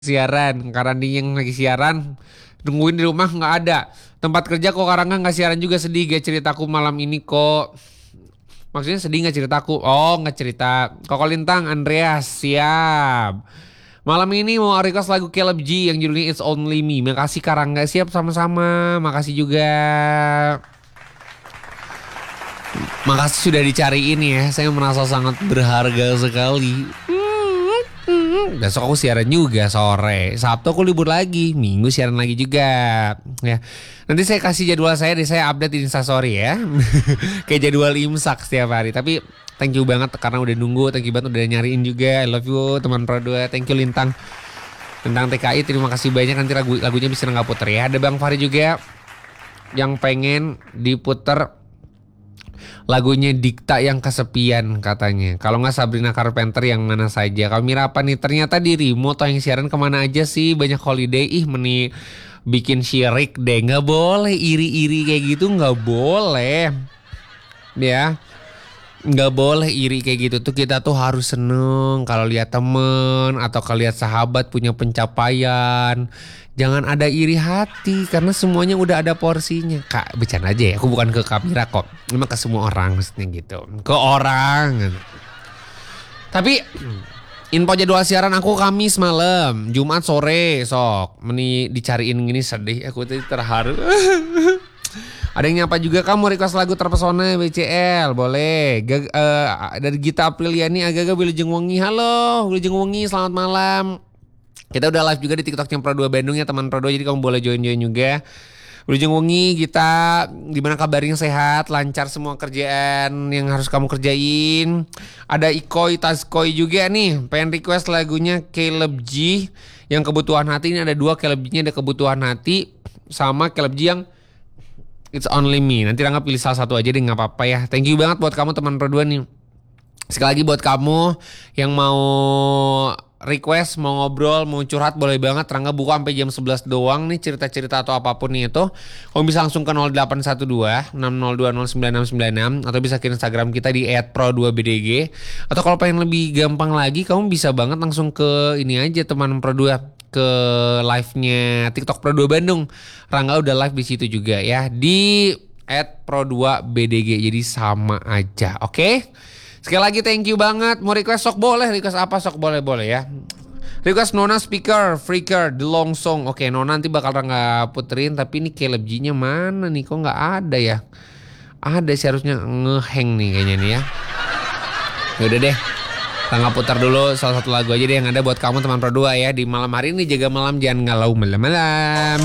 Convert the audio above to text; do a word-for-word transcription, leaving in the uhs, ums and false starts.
siaran, karena dia yang lagi siaran nungguin di rumah nggak ada. Tempat kerja kok Karangga nggak siaran juga, sedih gak ceritaku malam ini kok. Maksudnya sedih nggak ceritaku? Oh nggak cerita. Koko Lintang Andreas siap. Malam ini mau request lagu Caleb G yang judulnya It's Only Me. Makasih Karangga, siap sama-sama. Makasih juga. Makasih sudah dicariin ya. Saya merasa sangat berharga sekali. Besok aku siaran juga sore. Sabtu aku libur lagi. Minggu siaran lagi juga. Ya. Nanti saya kasih jadwal saya deh, saya update di Instastory ya. Kayak jadwal imsak setiap hari. Tapi thank you banget karena udah nunggu. Thank you banget udah nyariin juga. I love you teman Pro dua. Thank you Lintang. Tentang T K I terima kasih banyak. Nanti lagu lagunya bisa nggak puter ya. Ada Bang Fahri juga yang pengen diputer lagunya Dikta yang kesepian katanya. Kalau nggak Sabrina Carpenter yang mana saja. Kalau Mira apa nih? Ternyata di remote atau yang siaran kemana aja sih? Banyak holiday. Ih meni bikin syirik deh. Nggak boleh iri-iri kayak gitu. Nggak boleh. Ya. Nggak boleh iri kayak gitu tuh. Kita tuh harus seneng kalau lihat temen atau kalau lihat sahabat punya pencapaian. Jangan ada iri hati karena semuanya udah ada porsinya. Kak bercanda aja ya, aku bukan ke kamera kok. Memang ke semua orang maksudnya gitu. Ke orang. Tapi info jadwal siaran aku Kamis malam, Jumat sore sok. Meni dicariin gini sedih. Aku tadi terharu. Ada yang nyapa juga, kamu request lagu Terpesona B C L, boleh. Gag, uh, dari Gita Apriliani agak-agak Wilujeng Wengi. Halo Wilujeng Wengi, selamat malam. Kita udah live juga di TikToknya Pro dua Bandung ya teman Pro dua, jadi kamu boleh join-join juga. Wilujeng Wengi, kita gimana kabarnya, sehat, lancar semua kerjaan yang harus kamu kerjain. Ada Ikoy Taskoy juga nih, pengen request lagunya Caleb G yang Kebutuhan Hati. Ini ada dua, Caleb G-nya ada Kebutuhan Hati sama Caleb G yang It's Only Me. Nanti Rangga pilih salah satu aja deh, gak apa-apa ya. Thank you banget buat kamu teman Pro dua nih. Sekali lagi buat kamu yang mau request, mau ngobrol, mau curhat, boleh banget. Rangga buka sampai jam sebelas doang nih, cerita-cerita atau apapun nih itu. Kamu bisa langsung ke nol delapan satu dua enam nol dua nol sembilan enam sembilan enam atau bisa ke Instagram kita di et pro dua b d g. Atau kalau pengen lebih gampang lagi, kamu bisa banget langsung ke ini aja teman Pro dua, ke live-nya TikTok Pro dua Bandung. Rangga udah live di situ juga ya, di et pro dua b d g. Jadi sama aja, oke? Okay? Sekali lagi thank you banget. Mau request sok boleh, request apa sok boleh-boleh ya. Request Nona Speaker, Freaker, The Long Song. Oke, Nona nanti bakal Rangga puterin. Tapi ini Caleb G-nya mana nih? Kok gak ada ya? Ada sih, harusnya ngeheng nih kayaknya nih ya. Yaudah deh, Rangga putar dulu salah satu lagu aja deh yang ada buat kamu teman Pro dua ya. Di malam hari ini, jaga malam, jangan galau malam-malam.